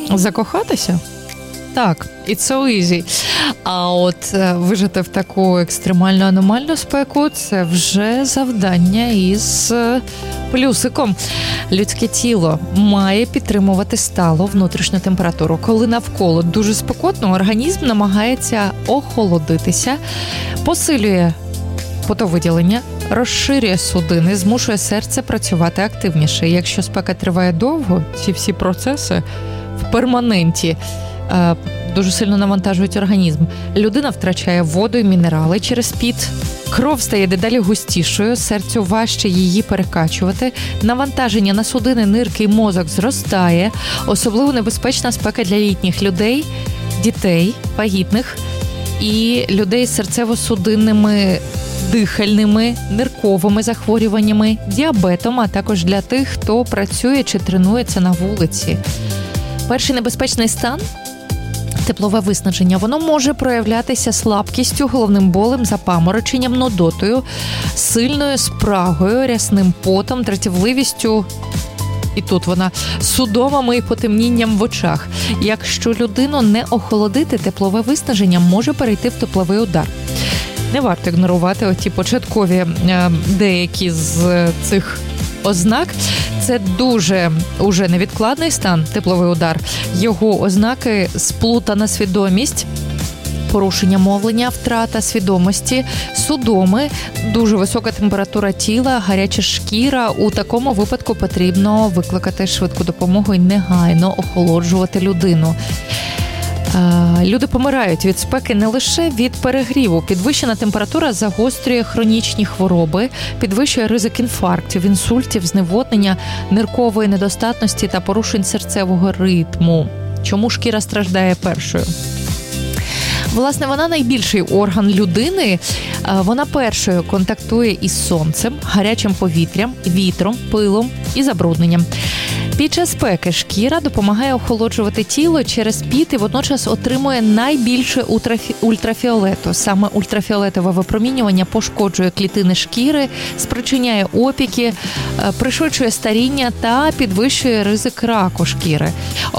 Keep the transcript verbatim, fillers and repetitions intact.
Закохатися? Так, it's so easy. А от вижити в таку екстремальну аномальну спеку – це вже завдання із плюсиком. Людське тіло має підтримувати сталу внутрішню температуру. Коли навколо дуже спекотно, організм намагається охолодитися, посилює потовиділення, розширює судини, змушує серце працювати активніше. Якщо спека триває довго, ці всі процеси в перманенті дуже сильно навантажують організм. Людина втрачає воду і мінерали через піт, кров стає дедалі густішою, серцю важче її перекачувати, навантаження на судини, нирки і мозок зростає. Особливо небезпечна спека для літніх людей, дітей, вагітних і людей з серцево-судинними, дихальними, нирковими захворюваннями, діабетом, а також для тих, хто працює чи тренується на вулиці. Перший небезпечний стан – теплове виснаження. Воно може проявлятися слабкістю, головним болем, запамороченням, нудотою, сильною спрагою, рясним потом, дратівливістю, і тут вона, судомами і потемнінням в очах. Якщо людину не охолодити, теплове виснаження може перейти в тепловий удар. Не варто ігнорувати оті початкові деякі з цих ознак. Це дуже уже невідкладний стан, тепловий удар. Його ознаки – сплутана свідомість, порушення мовлення, втрата свідомості, судоми, дуже висока температура тіла, гаряча шкіра. У такому випадку потрібно викликати швидку допомогу і негайно охолоджувати людину. Люди помирають від спеки не лише від перегріву. Підвищена температура загострює хронічні хвороби, підвищує ризик інфарктів, інсультів, зневоднення, ниркової недостатності та порушень серцевого ритму. Чому шкіра страждає першою? Власне, вона найбільший орган людини. Вона першою контактує із сонцем, гарячим повітрям, вітром, пилом і забрудненням. Під час спеки шкіра допомагає охолоджувати тіло через піт і водночас отримує найбільше ультрафіолету. Саме ультрафіолетове випромінювання пошкоджує клітини шкіри, спричиняє опіки, пришвидшує старіння та підвищує ризик раку шкіри.